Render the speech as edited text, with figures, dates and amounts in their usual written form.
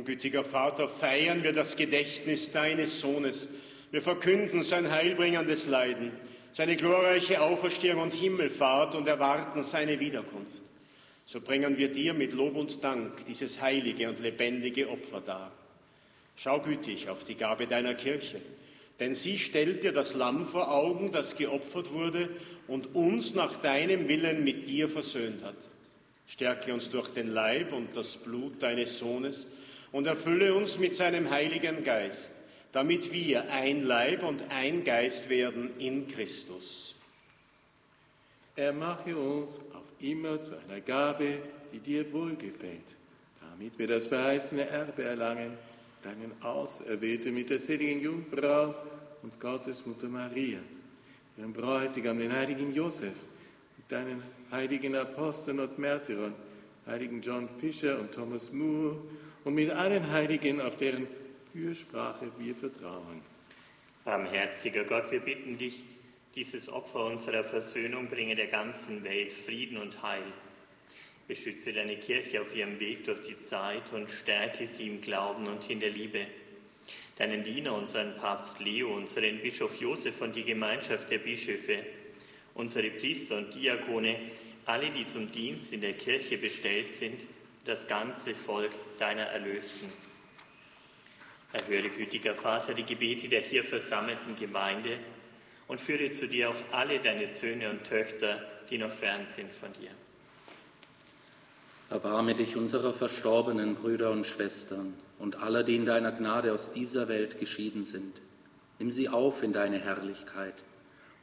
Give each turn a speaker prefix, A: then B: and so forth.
A: gütiger Vater, feiern wir das Gedächtnis deines Sohnes. Wir verkünden sein heilbringendes Leiden, seine glorreiche Auferstehung und Himmelfahrt und erwarten seine Wiederkunft. So bringen wir dir mit Lob und Dank dieses heilige und lebendige Opfer dar. Schau gütig auf die Gabe deiner Kirche, denn sie stellt dir das Lamm vor Augen, das geopfert wurde und uns nach deinem Willen mit dir versöhnt hat. Stärke uns durch den Leib und das Blut deines Sohnes und erfülle uns mit seinem Heiligen Geist, damit wir ein Leib und ein Geist werden in Christus.
B: Er mache uns auf immer zu einer Gabe, die dir wohlgefällt, damit wir das verheißene Erbe erlangen, deinen Auserwählten mit der seligen Jungfrau und Gottesmutter Maria, ihrem Bräutigam, den heiligen Josef, mit deinen heiligen Aposteln und Märtyrern, heiligen John Fisher und Thomas Moore und mit allen Heiligen, auf deren Fürsprache wir vertrauen.
C: Barmherziger Gott, wir bitten dich, dieses Opfer unserer Versöhnung bringe der ganzen Welt Frieden und Heil. Beschütze deine Kirche auf ihrem Weg durch die Zeit und stärke sie im Glauben und in der Liebe. Deinen Diener, unseren Papst Leo, unseren Bischof Josef und die Gemeinschaft der Bischöfe, unsere Priester und Diakone, alle, die zum Dienst in der Kirche bestellt sind, das ganze Volk deiner Erlösten. Erhöre, gütiger Vater, die Gebete der hier versammelten Gemeinde und führe zu dir auch alle deine Söhne und Töchter, die noch fern sind von dir.
D: Erbarme dich unserer verstorbenen Brüder und Schwestern und aller, die in deiner Gnade aus dieser Welt geschieden sind. Nimm sie auf in deine Herrlichkeit